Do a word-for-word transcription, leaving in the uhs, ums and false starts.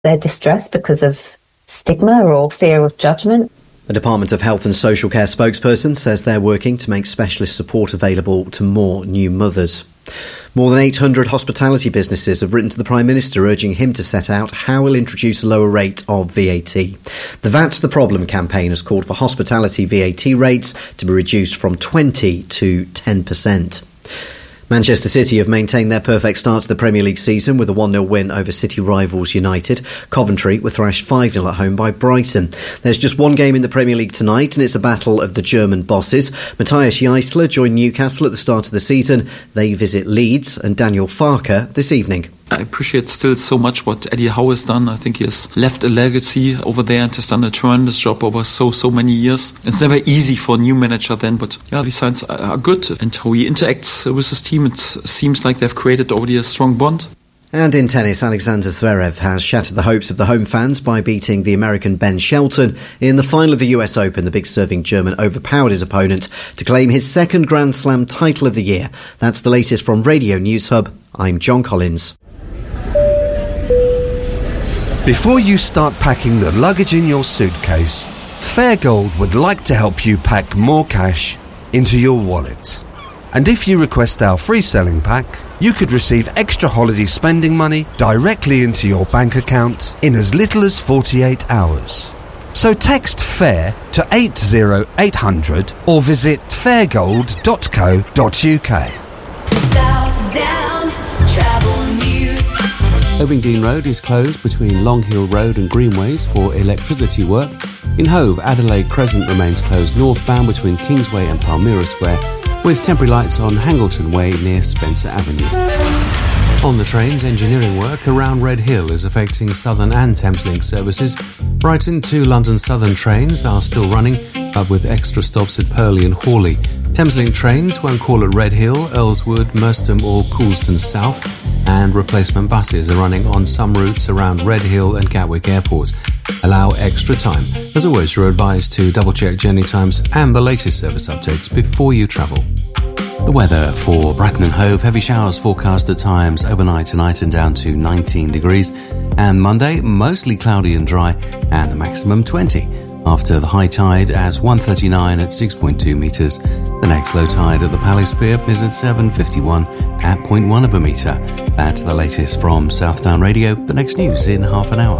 They're distressed because of stigma or fear of judgment. The Department of Health and Social Care spokesperson says they're working to make specialist support available to more new mothers. More than eight hundred hospitality businesses have written to the Prime Minister urging him to set out how he'll introduce a lower rate of V A T. The That's the Problem campaign has called for hospitality V A T rates to be reduced from twenty to ten percent. Manchester City have maintained their perfect start to the Premier League season with a one nil win over City rivals United. Coventry were thrashed five nil at home by Brighton. There's just one game in the Premier League tonight, and it's a battle of the German bosses. Matthias Jaissler joined Newcastle at the start of the season. They visit Leeds and Daniel Farke this evening. I appreciate still so much what Eddie Howe has done. I think he has left a legacy over there and has done a tremendous job over so, so many years. It's never easy for a new manager then, but yeah, the signs are good. And how he interacts with his team, it seems like they've created already a strong bond. And in tennis, Alexander Zverev has shattered the hopes of the home fans by beating the American Ben Shelton in the final of the U S Open. The big-serving German overpowered his opponent to claim his second Grand Slam title of the year. That's the latest from Radio News Hub. I'm John Collins. Before you start packing the luggage in your suitcase, Fairgold would like to help you pack more cash into your wallet. And if you request our free selling pack, you could receive extra holiday spending money directly into your bank account in as little as forty-eight hours. So text FAIR to eight zero eight hundred or visit fairgold dot co dot uk. South Down Travel News. Ovingdean Road is closed between Long Hill Road and Greenways for electricity work. In Hove, Adelaide Crescent remains closed northbound between Kingsway and Palmyra Square, with temporary lights on Hangleton Way near Spencer Avenue. On the trains, engineering work around Red Hill is affecting Southern and Thameslink services. Brighton to London Southern trains are still running, but with extra stops at Purley and Hawley. Thameslink trains won't call at Red Hill, Earlswood, Merstham or Coulston South, and replacement buses are running on some routes around Red Hill and Gatwick Airport. Allow extra time. As always, you're advised to double-check journey times and the latest service updates before you travel. The weather for Brighton and Hove: heavy showers forecast at times overnight tonight and down to nineteen degrees. And Monday, mostly cloudy and dry, and the maximum twenty. After the high tide at one thirty-nine at six point two metres. The next low tide at the Palace Pier is at seven fifty-one at zero point one of a metre. That's the latest from South Down Radio. The next news in half an hour.